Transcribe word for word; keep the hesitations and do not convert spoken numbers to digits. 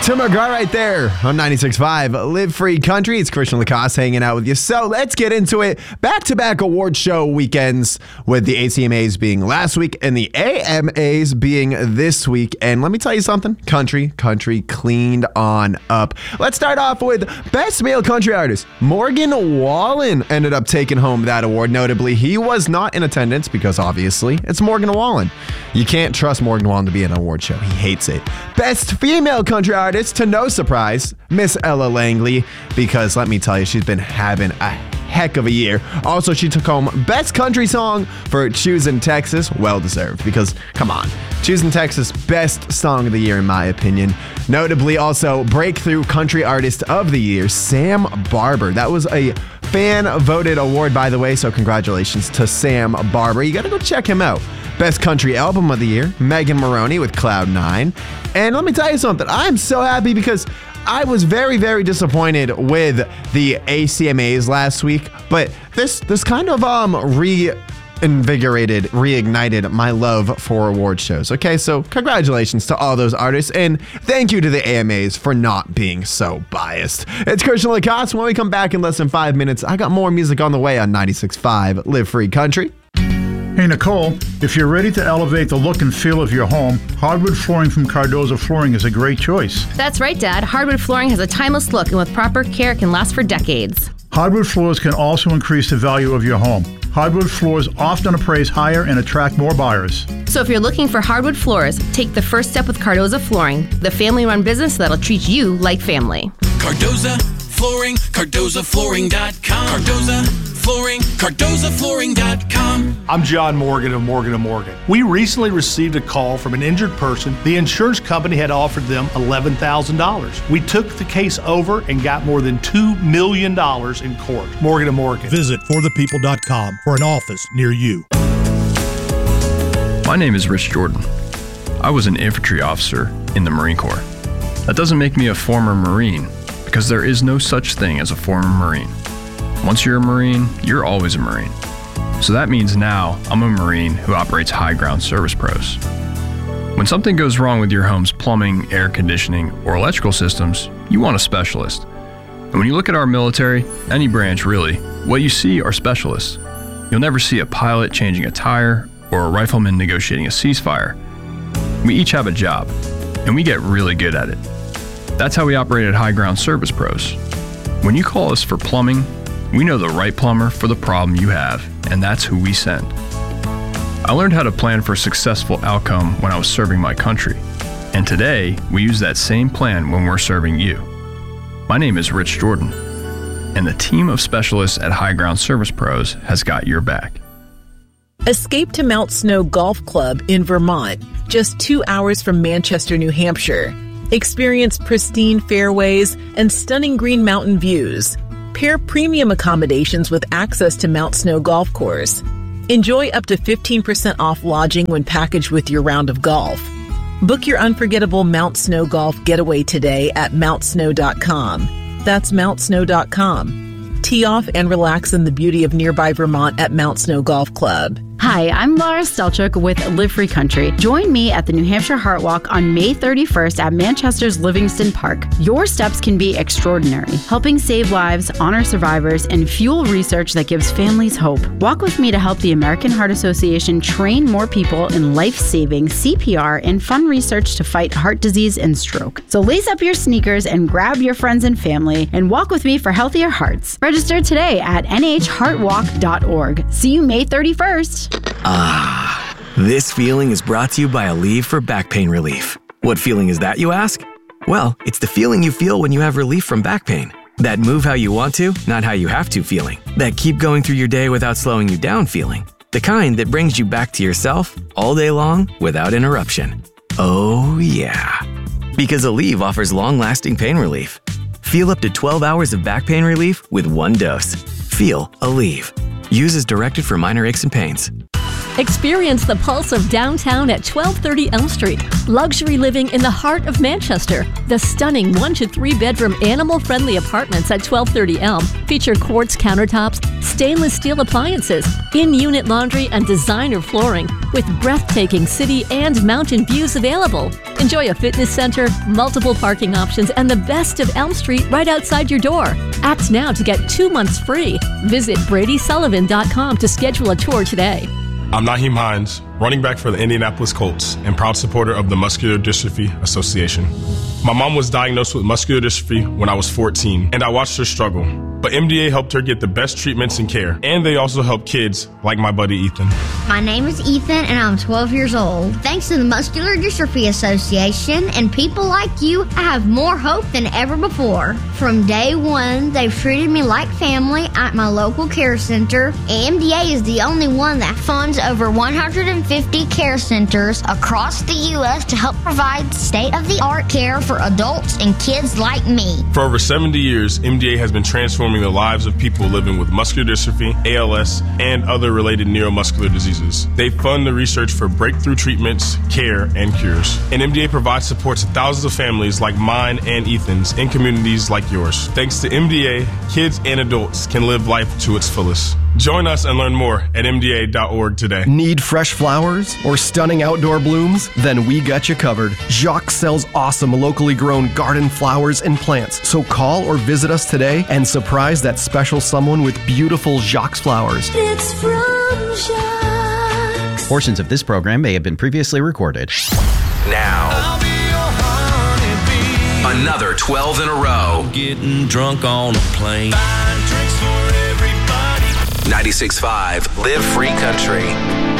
Tim McGraw right there on ninety-six point five Live Free Country. It's Christian Lacoste hanging out with you. So let's get into it. Back-to-back award show weekends with the A C M As being last week and the A M As being this week. And let me tell you something. Country, country cleaned on up. Let's start off with Best Male Country Artist. Morgan Wallen ended up taking home that award. Notably, he was not in attendance because obviously it's Morgan Wallen. You can't trust Morgan Wallen to be in an award show. He hates it. Best Female Country Artist. To no surprise, Miss Ella Langley, because let me tell you, she's been having a heck of a year. Also, she took home Best Country Song for Choosing Texas. Well deserved, because come on, Choosing Texas, best song of the year in my opinion. Notably also Breakthrough Country Artist of the Year, Sam Barber. That was a fan-voted award, by the way, so congratulations to Sam Barber. You gotta go check him out. Best Country Album of the Year, Megan Moroney with Cloud nine. And let me tell you something, I'm so happy because I was very, very disappointed with the A C M As last week, but this this kind of um reinvigorated, reignited my love for award shows. Okay, so congratulations to all those artists, and thank you to the A M As for not being so biased. It's Christian Lacoste. When we come back in less than five minutes, I got more music on the way on ninety-six point five Live Free Country. Hey Nicole, if you're ready to elevate the look and feel of your home, hardwood flooring from Cardoza Flooring is a great choice. That's right, Dad. Hardwood flooring has a timeless look and with proper care can last for decades. Hardwood floors can also increase the value of your home. Hardwood floors often appraise higher and attract more buyers. So if you're looking for hardwood floors, take the first step with Cardoza Flooring, the family-run business that'll treat you like family. Cardoza Flooring, Cardoza Flooring dot com. Cardoza Flooring, Cardoza Flooring dot com. I'm John Morgan of Morgan and Morgan. We recently received a call from an injured person. The insurance company had offered them eleven thousand dollars. We took the case over and got more than two million dollars in court. Morgan and Morgan. Visit for the people dot com for an office near you. My name is Rich Jordan. I was an infantry officer in the Marine Corps. That doesn't make me a former Marine, because there is no such thing as a former Marine. Once you're a Marine, you're always a Marine. So that means now I'm a Marine who operates High Ground Service Pros. When something goes wrong with your home's plumbing, air conditioning, or electrical systems, you want a specialist. And when you look at our military, any branch really, what you see are specialists. You'll never see a pilot changing a tire or a rifleman negotiating a ceasefire. We each have a job, and we get really good at it. That's how we operate at High Ground Service Pros. When you call us for plumbing, we know the right plumber for the problem you have, and that's who we send. I learned how to plan for a successful outcome when I was serving my country, and today we use that same plan when we're serving you. My name is Rich Jordan, and the team of specialists at High Ground Service Pros has got your back. Escape to Mount Snow Golf Club in Vermont, just two hours from Manchester, New Hampshire. Experience pristine fairways and stunning green mountain views. Pair premium accommodations with access to Mount Snow Golf Course. Enjoy up to fifteen percent off lodging when packaged with your round of golf. Book your unforgettable Mount Snow Golf getaway today at mount snow dot com. That's mount snow dot com. Tee off and relax in the beauty of nearby Vermont at Mount Snow Golf Club. Hi, I'm Laura Stelchuk with Live Free Country. Join me at the New Hampshire Heart Walk on May thirty-first at Manchester's Livingston Park. Your steps can be extraordinary, helping save lives, honor survivors, and fuel research that gives families hope. Walk with me to help the American Heart Association train more people in life-saving C P R and fund research to fight heart disease and stroke. So lace up your sneakers and grab your friends and family and walk with me for healthier hearts. Register today at n h heart walk dot org. See you May thirty-first. Ah, this feeling is brought to you by Aleve for back pain relief. What feeling is that, you ask? Well, it's the feeling you feel when you have relief from back pain. That move how you want to, not how you have to feeling. That keep going through your day without slowing you down feeling. The kind that brings you back to yourself all day long without interruption. Oh yeah. Because Aleve offers long-lasting pain relief. Feel up to twelve hours of back pain relief with one dose. Feel Aleve. Use as directed for minor aches and pains. Experience the pulse of downtown at twelve thirty Elm Street. Luxury living in the heart of Manchester. The stunning one to three bedroom animal-friendly apartments at twelve thirty Elm feature quartz countertops, stainless steel appliances, in-unit laundry, and designer flooring with breathtaking city and mountain views available. Enjoy a fitness center, multiple parking options, and the best of Elm Street right outside your door. Act now to get two months free. Visit Brady Sullivan dot com to schedule a tour today. I'm Naheem Hines, running back for the Indianapolis Colts and proud supporter of the Muscular Dystrophy Association. My mom was diagnosed with muscular dystrophy when I was fourteen, and I watched her struggle. But M D A helped her get the best treatments and care, and they also help kids like my buddy Ethan. My name is Ethan, and I'm twelve years old. Thanks to the Muscular Dystrophy Association and people like you, I have more hope than ever before. From day one, they've treated me like family at my local care center. M D A is the only one that funds over one hundred fifty care centers across the U S to help provide state-of-the-art care for adults and kids like me. For over seventy years, M D A has been transforming the lives of people living with muscular dystrophy, A L S, and other related neuromuscular diseases. They fund the research for breakthrough treatments, care, and cures. And M D A provides support to thousands of families like mine and Ethan's in communities like yours. Thanks to M D A, kids and adults can live life to its fullest. Join us and learn more at M D A dot org today. Need fresh flowers or stunning outdoor blooms? Then we got you covered. Jacques sells awesome locally grown garden flowers and plants. So call or visit us today and surprise that special someone with beautiful Jacques flowers. It's from Jacques. Portions of this program may have been previously recorded. Now, another twelve in a row. Getting drunk on a plane. ninety-six point five Live Free Country.